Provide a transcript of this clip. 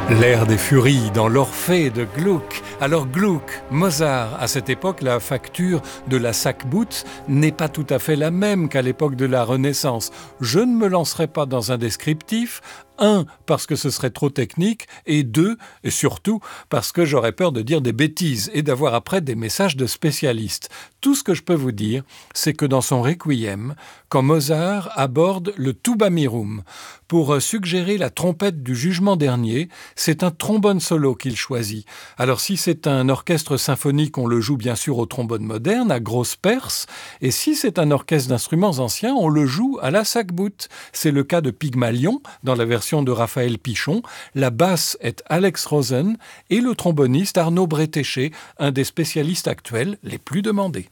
L'air des furies dans l'Orphée de Gluck. Alors Gluck, Mozart, à cette époque, la facture de la Sackbout n'est pas tout à fait la même qu'à l'époque de la Renaissance. Je ne me lancerai pas dans un descriptif. 1, parce que ce serait trop technique, et 2, et surtout, parce que j'aurais peur de dire des bêtises et d'avoir après des messages de spécialistes. Tout ce que je peux vous dire, c'est que dans son Requiem, quand Mozart aborde le tuba mirum pour suggérer la trompette du jugement dernier, c'est un trombone solo qu'il choisit. Alors si c'est un orchestre symphonique, on le joue bien sûr au trombone moderne, à grosse perce, et si c'est un orchestre d'instruments anciens, on le joue à la Sackbout. C'est le cas de Pygmalion, dans la version de Raphaël Pichon. La basse est Alex Rosen et le tromboniste Arnaud Bretéché, un des spécialistes actuels les plus demandés.